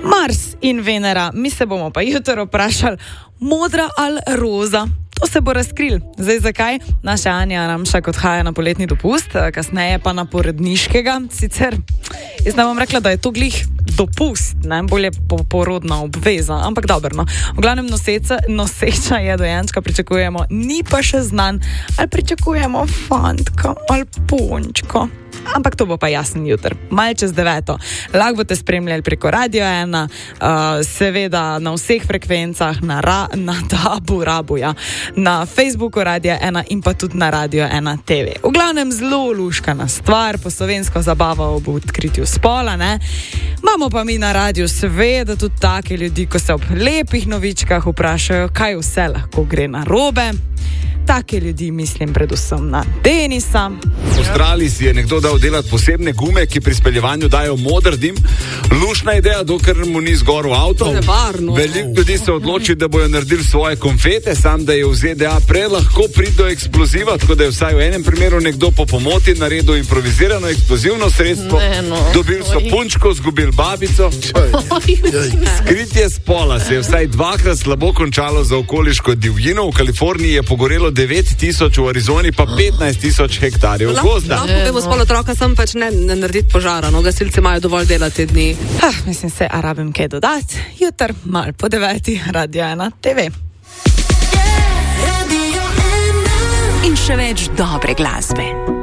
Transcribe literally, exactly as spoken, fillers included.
Mars in Venera, mi se bomo pa jutro vprašali, modra ali roza? To se bo razkril. Zdaj zakaj? Naša Anja Ramšak odhaja na poletni dopust, kasneje pa na porodniškega. Sicer, jaz ne bom rekla, da je to glih dopust, ne? Bolje po, porodna obveza, ampak dobro, no. V glavnem noseca, noseča je dojenčka, pričakujemo, ni pa še znan, ali pričakujemo fantka ali punčko. Ampak to bo pa jasen jutr, malo čez deveto. Lahko boste spremljali preko Radio ena, uh, seveda na vseh frekvencah, na, ra, na tabu, rabu, ja, na Facebooku Radio ena in pa tudi na Radio ena T V. V glavnem zelo luškana stvar, po slovensko zabava ob odkritju spola, ne. Imamo pa mi na radiju seveda tudi take ljudi, ko se ob lepih novičkah vprašajo, kaj vse lahko gre narobe. Take ljudi mislim predvsem na Denisa. V Avstraliji si je nekdo dal delati posebne gume, ki pri speljevanju dajo moder dim. Lušna ideja, dokler mu ni zgoril avto. Veliko ljudi se odloči, da bojo naredili svoje konfete, sam da je v Z D A pre lahko priti do eksploziva, tako da je vsaj v enem primeru nekdo po pomoti naredil improvizirano eksplozivno sredstvo. Ne, no. Dobili so punčko, zgubili babico. Skritje spola se je vsaj dvakrat slabo končalo za okoliško divjino. V Kaliforniji je pogorelo devet tisoč, v Arizoni pa petnajst tisoč hektarjev gozda. Lahko povemo spol otroka, sem pač ne, ne narediti požara, no, gasilci imajo dovolj dela te dni. Ha, mislim se, a rabim kaj dodati. Jutr, mal po deveti, Radio ena T V. In še več dobre glasbe.